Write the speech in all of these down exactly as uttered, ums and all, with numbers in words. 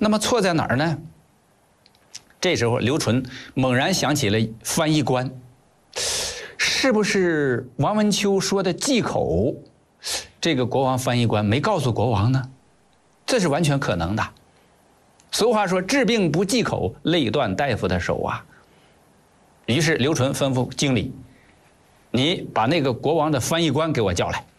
那么错在哪儿呢？这时候刘纯猛然想起了翻译官，是不是王文秋说的忌口，这个国王翻译官没告诉国王呢？这是完全可能的。俗话说治病不忌口，累断大夫的手啊。于是刘纯吩咐经理，你把那个国王的翻译官给我叫来。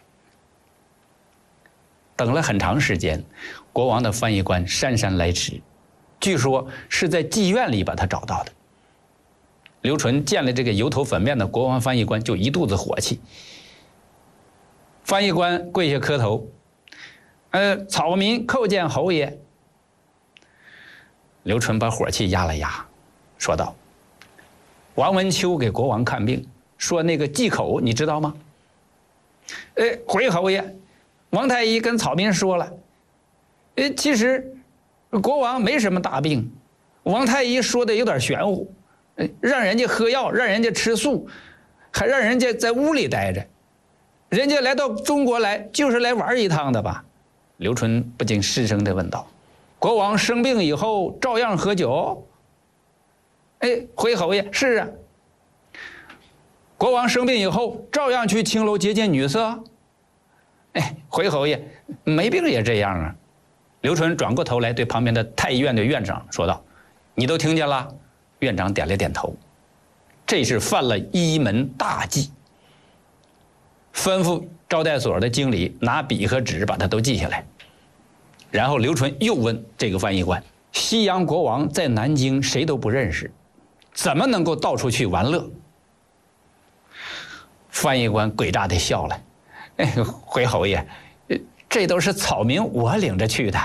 等了很长时间，国王的翻译官姗姗来迟，据说是在妓院里把他找到的。刘纯见了这个油头粉面的国王翻译官，就一肚子火气。翻译官跪下磕头，呃，草民叩见侯爷。刘纯把火气压了压，说道：王文秋给国王看病，说那个忌口，你知道吗？呃，回侯爷，王太医跟草民说了，呃，其实国王没什么大病，王太医说的有点玄乎，呃，让人家喝药，让人家吃素，还让人家在屋里待着，人家来到中国来就是来玩一趟的吧？刘纯不禁失声地问道：国王生病以后照样喝酒？哎，回侯爷，是啊。国王生病以后照样去青楼接见女色？哎，回侯爷，没病也这样啊。刘纯转过头来对旁边的太医院的院长说道：你都听见了？院长点了点头。这是犯了一门大忌，吩咐招待所的经理拿笔和纸把它都记下来。然后刘纯又问这个翻译官：西洋国王在南京谁都不认识，怎么能够到处去玩乐？翻译官诡诈地笑了：哎，回侯爷，这都是草民我领着去的。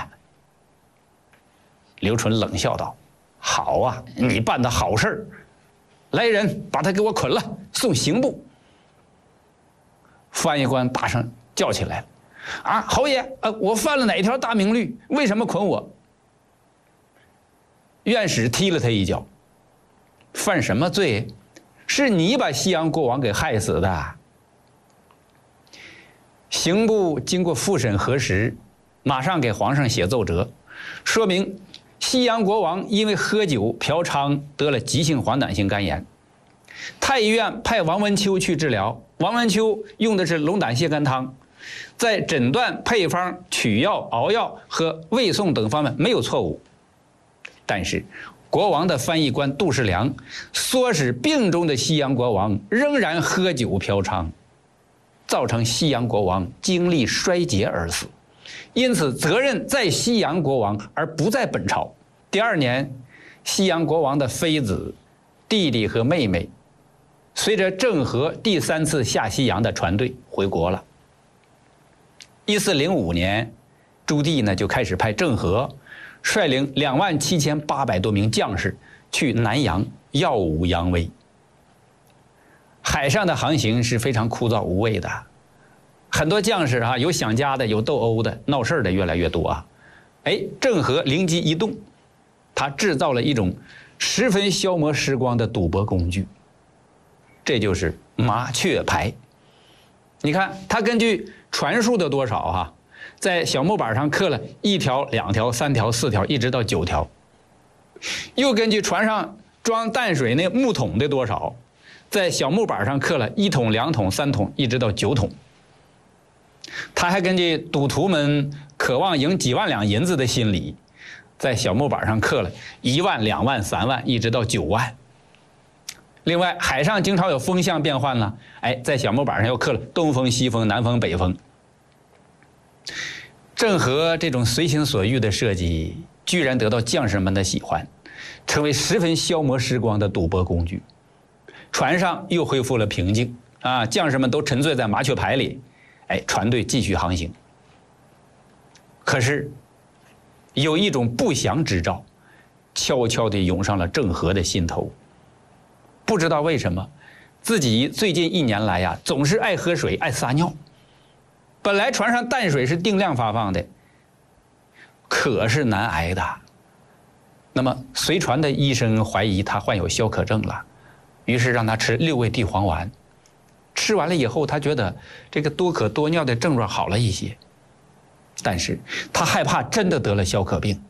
刘纯冷笑道：好啊，你办的好事儿，来人把他给我捆了，送刑部。翻译官大声叫起来了：啊，侯爷，呃，我犯了哪条大明律？为什么捆我？院使踢了他一脚：犯什么罪？是你把西洋国王给害死的。刑部经过复审核实，马上给皇上写奏折，说明西洋国王因为喝酒嫖娼得了急性黄疸性肝炎。太医院派王文秋去治疗，王文秋用的是龙胆泻肝汤，在诊断、配方、取药、熬药和喂送等方面没有错误。但是国王的翻译官杜世良唆使病中的西洋国王仍然喝酒嫖娼，造成西洋国王精力衰竭而死，因此责任在西洋国王而不在本朝。第二年，西洋国王的妃子、弟弟和妹妹随着郑和第三次下西洋的船队回国了。一四零五年，朱棣呢就开始派郑和率领两万七千八百多名将士去南洋耀武扬威。海上的航行是非常枯燥无味的，很多将士啊，有想家的，有斗殴的，闹事的越来越多啊。哎，郑和灵机一动，他制造了一种十分消磨时光的赌博工具，这就是麻雀牌。你看，他根据船数的多少哈、啊，在小木板上刻了一条、两条、三条、四条，一直到九条。又根据船上装淡水那木桶的多少，在小木板上刻了一桶、两桶、三桶，一直到九桶。他还根据赌徒们渴望赢几万两银子的心理，在小木板上刻了一万、两万、三万，一直到九万。另外，海上经常有风向变换了，哎，在小木板上又刻了东风、西风、南风、北风。郑和这种随心所欲的设计，居然得到将士们的喜欢，成为十分消磨时光的赌博工具。船上又恢复了平静啊，将士们都沉醉在麻雀牌里，哎，船队继续航行。可是，有一种不祥之兆，悄悄地涌上了郑和的心头。不知道为什么，自己最近一年来呀，总是爱喝水，爱撒尿。本来船上淡水是定量发放的，渴是难挨的。那么随船的医生怀疑他患有消渴症了，于是让他吃六味地黄丸。吃完了以后，他觉得这个多渴多尿的症状好了一些，但是他害怕真的得了消渴病，